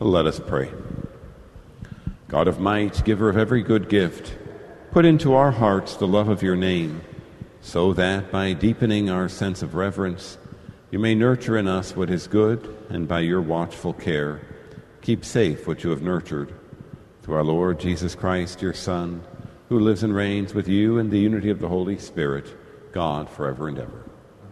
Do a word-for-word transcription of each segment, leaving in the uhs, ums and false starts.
Let us pray. God of might, giver of every good gift, put into our hearts the love of your name, so that by deepening our sense of reverence, you may nurture in us what is good, and by your watchful care, keep safe what you have nurtured. Through our Lord Jesus Christ, your Son, who lives and reigns with you in the unity of the Holy Spirit, God, forever and ever.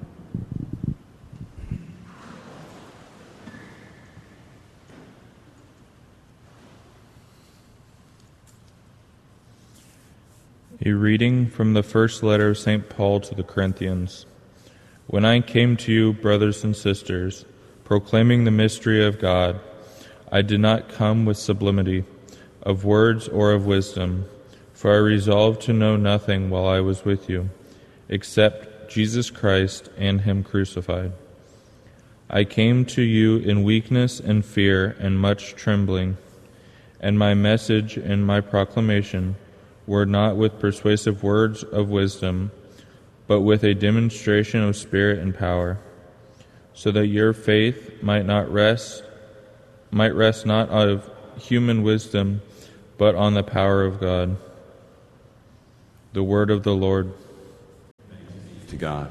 A reading from the first letter of Saint Paul to the Corinthians. When I came to you, brothers and sisters, proclaiming the mystery of God, I did not come with sublimity of words or of wisdom, for I resolved to know nothing while I was with you, except Jesus Christ and him crucified. I came to you in weakness and fear and much trembling, and my message and my proclamation were not with persuasive words of wisdom, but with a demonstration of spirit and power, so that your faith might not rest, might rest not out of human wisdom, but on the power of God. The word of the Lord. To God.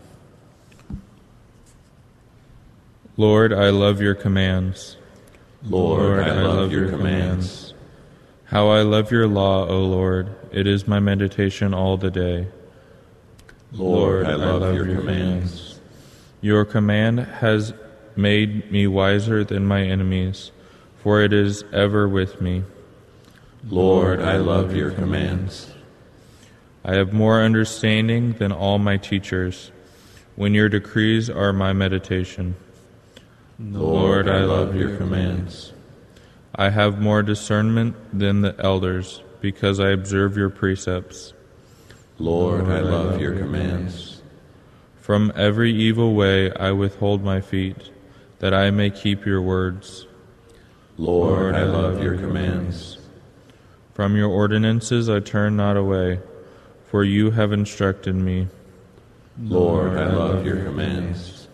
Lord, I love your commands. Lord, I love your commands. How I love your law, O Lord. It is my meditation all the day. Lord, I love, I love your, your commands. commands. Your command has made me wiser than my enemies, for it is ever with me. Lord, I love your commands. I have more understanding than all my teachers, when your decrees are my meditation. Lord, I love your commands. I have more discernment than the elders, because I observe your precepts. Lord, I love your commands. From every evil way I withhold my feet, that I may keep your words. Lord, I love your commands. From your ordinances I turn not away, for you have instructed me. Lord, I love your commands.